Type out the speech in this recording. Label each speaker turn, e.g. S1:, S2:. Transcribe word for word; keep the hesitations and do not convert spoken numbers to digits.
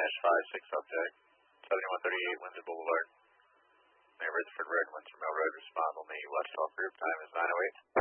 S1: five six subject, seventy-one thirty-eight Windsor Boulevard. May Rutherford Road, Windsor Mill Road, respond on the West Off group, time is nine oh eight.